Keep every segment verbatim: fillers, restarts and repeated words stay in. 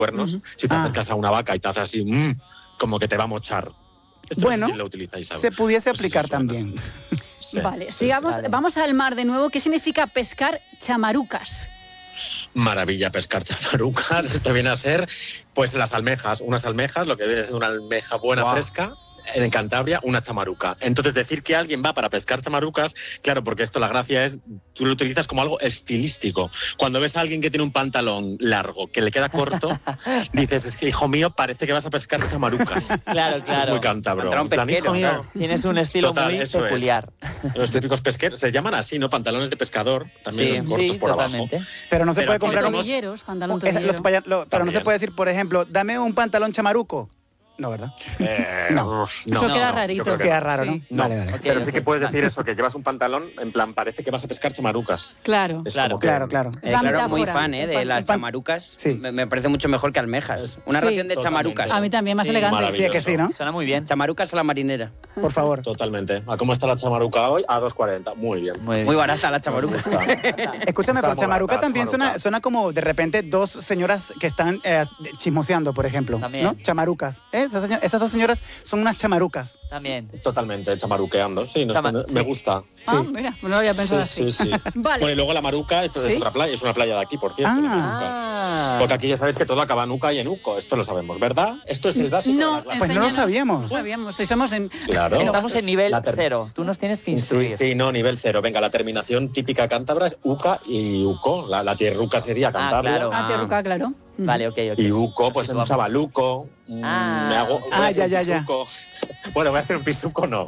cuernos, uh-huh. si te ah. acercas a una vaca y te hace así, mmm, como que te va a mochar. Esto bueno, no sé si lo utilizáis, ¿sabes? se pudiese aplicar pues también. Sí, vale, sí, sigamos, sí. Vamos al mar de nuevo. ¿Qué significa pescar chamarucas? Maravilla, pescar chamarucas. Esto viene a ser, pues, las almejas. Unas almejas, lo que viene siendo una almeja buena, wow. fresca. En Cantabria, una chamaruca. Entonces, decir que alguien va para pescar chamarucas, claro, porque esto la gracia es, tú lo utilizas como algo estilístico. Cuando ves a alguien que tiene un pantalón largo, que le queda corto, dices, es que, hijo mío, parece que vas a pescar chamarucas. Claro, claro. Es muy cántabro. Pantalón pesquero, claro. Tienes un estilo Total, muy peculiar. Es. Los típicos pesqueros, se llaman así, ¿no? Pantalones de pescador, también sí, los cortos sí, por totalmente. abajo. Pero no se pero puede comprar un... Tomilleros, pantalón tomillero. Pero también. No se puede decir, por ejemplo, dame un pantalón chamaruco. No, ¿verdad? Eh, no. Eso no, queda no, rarito. Queda raro, ¿no? Sí. no. Vale, vale. Okay, pero okay. sí que puedes decir eso, que llevas un pantalón, en plan, parece que vas a pescar chamarucas. Claro. Es claro, que, claro, claro. Eh, claro, muy fan eh, de las chamarucas. Sí. Me, me parece mucho mejor que almejas. Una sí. ración de chamarucas. A mí también, más sí. elegante. Sí, que sí, ¿no? Suena muy bien. Chamarucas a la marinera. Por favor. Totalmente. ¿A cómo está la chamaruca hoy? A dos cuarenta. Muy bien. Muy, bien. Muy barata la chamaruca. Escúchame, pero chamaruca barata, también suena, suena como de repente dos señoras que están eh, chismoseando, por ejemplo. También. ¿No? Chamarucas. ¿Eh? Esas, señor, esas dos señoras son unas chamarucas. También. Totalmente, chamaruqueando. Sí, no, Chama sí. me gusta. Ah, sí. Mira, no lo había pensado sí, así. Sí, sí. Vale. Bueno, y luego la Maruca es, ¿sí? es otra playa, es una playa de aquí, por cierto. Ah. Porque aquí ya sabéis que todo acaba en Uca y en Uco. Esto lo sabemos, ¿verdad? Esto es el básico no, de la clase. Pues no lo sabíamos. No sabíamos. Si somos en... Claro. Estamos en nivel cero. Tú nos tienes que instruir. Sí, sí, no, nivel cero. Venga, la terminación típica cántabra es Uca y Uco. La, la tierruca sería Cantabria. Ah, claro. Ah, tierruca, claro. Vale, ok, ok. Y Uco, pues es un chavaluco. Ah, me hago, ah ya, ya, ya. Bueno, voy a hacer un pisuco, no.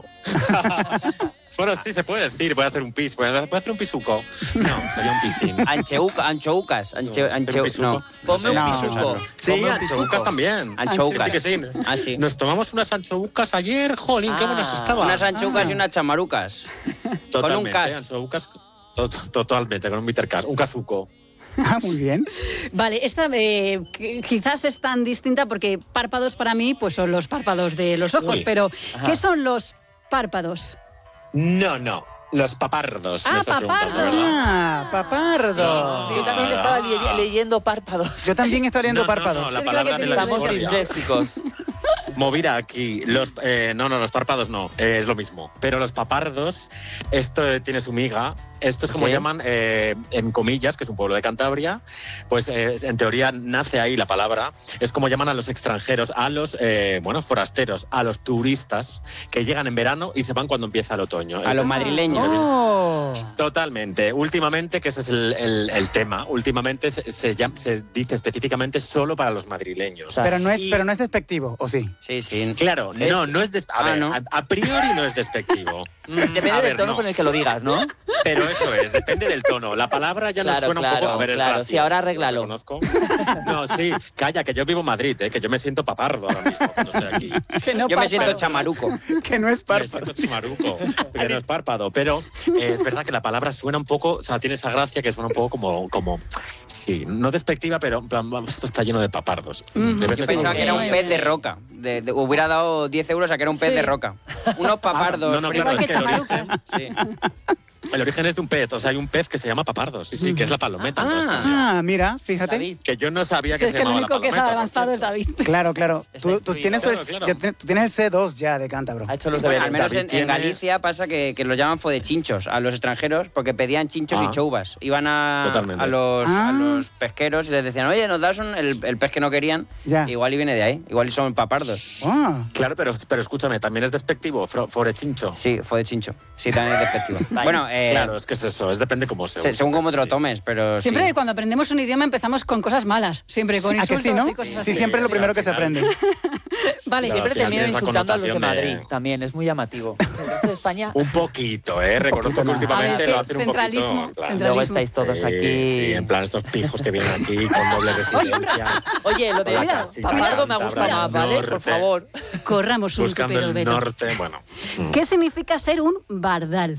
Bueno, sí, se puede decir, voy a hacer un pis. Voy a hacer un pisuco. No, sería un pisín. Ancheuca, anchoucas. Anche, no, anche, un no. Ponme un no, pisuco. Sí, anchoucas también. Anchoucas. Sí, sí, que sí. Ah, sí. Nos tomamos unas anchoucas ayer, jolín, ah, qué buenas estaban. Unas anchoucas ah. y unas chamarucas. Totalmente, con un cas. Anchoucas, to totalmente, con un bittercas, un casuco. Ah, muy bien. Vale, esta eh, quizás es tan distinta porque párpados para mí pues son los párpados de los ojos, Uy. pero Ajá. ¿qué son los párpados? No, no. Los papardos. Ah, papardos. Ah, papardo. No. Yo también estaba le leyendo párpados. Yo también estaba leyendo no, párpados. No, no, la palabra de la Estamos disléxicos. Movida aquí. Los, eh, no, no, los párpados no. Eh, es lo mismo. Pero los papardos, esto eh, tiene su miga. Esto es como ¿Qué? llaman, eh, en Comillas, que es un pueblo de Cantabria. Pues eh, en teoría nace ahí la palabra. Es como llaman a los extranjeros, a los, eh, bueno, forasteros, a los turistas que llegan en verano y se van cuando empieza el otoño. A es los madrileños. Oh. Totalmente. Últimamente, que ese es el, el, el tema, últimamente se, se, llama, se dice específicamente solo para los madrileños. O sea, pero, no es, y... pero no es despectivo, ¿o sí? Sí, sí. Claro, ¿Es? no, no es despectivo. A ah, ver, ¿no? a, a priori no es despectivo. Depende a del ver, tono no. con el que lo digas, ¿no? Pero eso es, depende del tono. La palabra ya claro, nos suena claro, un poco... A ver, es claro, gracioso, sí, ahora arréglalo. Lo conozco. No, sí, calla, que yo vivo en Madrid, ¿eh? Que yo me siento papardo ahora mismo cuando estoy aquí. Que no Yo párpado. me siento chamaruco. Que no es Me párpado. siento chimaruco, que no es párpado. Pero eh, es verdad que la palabra suena un poco, o sea, tiene esa gracia que suena un poco como, como sí, no despectiva, pero en plan, esto está lleno de papardos. Mm, De vez Yo en pensaba cuando- que era un pez de roca. De, de, hubiera dado diez euros a que era un pez Sí. de roca. Unos papardos. Ah, no, no, claro, Igual es que que el chamarucas. origen, Sí. el origen es de un pez, o sea, hay un pez que se llama papardo, sí, sí, que es la palometa. Ah. entonces, Ah, mira, fíjate. David. que yo no sabía Si que es se que el llamaba único la que palometa. sabe por avanzado es cierto. David. Claro, claro. Está Tú, tú, instruido. tienes el, Claro, claro. ya te- tú tienes el C dos ya de cántabro. Ha hecho Sí, los bueno, deberes. Al menos David en, en tiene- Galicia pasa que, que los llaman fodechinchos a los extranjeros porque pedían chinchos Ah. y choubas. Iban a, Totalmente. a, los, Ah. a los pesqueros y les decían, oye, nos das un- el, el pez que no querían. Ya. Igual y viene de ahí. Igual y son papardos. Ah. Claro, pero, pero escúchame, también es despectivo, fro- forechincho. Sí, fodechincho. Sí, también es despectivo. Bueno, eh, Claro, es que es eso, es depende cómo se se- use, según cómo te lo sí. tomes, pero Siempre sí. cuando aprendemos un idioma empezamos con cosas malas. Siempre con Sí, ¿a que insultos sí, no? y cosas Sí, así. siempre es lo Sí, primero al que se final. aprende. Vale, Claro, siempre al final termino tiene esa insultando a los de connotación de- Madrid. También es muy llamativo. El resto de España. Un poquito, ¿eh? Reconozco poquito que nada. últimamente A ver, lo es hacen que un poquito. centralismo, en plan, centralismo. Luego estáis todos sí, aquí. Sí, en plan estos pijos que vienen aquí con doble residencia. Oye, lo de Con la Mira, casita papardo me cántabra gusta del más, ¿vale? Por norte, favor. corramos un Buscando tupero el velo. norte, bueno. mm. ¿Qué significa ser un bardal?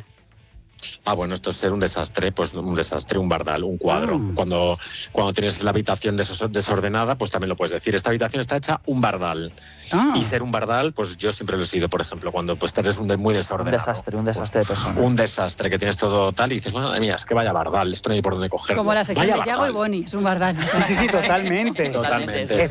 Ah, bueno, esto es ser un desastre, pues un desastre, un bardal, un cuadro. Ah. Cuando, cuando tienes la habitación desos- desordenada, pues también lo puedes decir. Esta habitación está hecha un bardal. Ah. Y ser un bardal, pues yo siempre lo he sido, por ejemplo, cuando pues eres un de- muy Un desordenado. desastre, un desastre de persona. Un desastre, que tienes todo tal y dices, bueno, mía, es que vaya bardal, esto no hay por dónde cogerlo. Como la sección Vaya de Yago y bardal. Boni, es un bardal. Sí, sí, sí, totalmente. Totalmente. Totalmente, sí.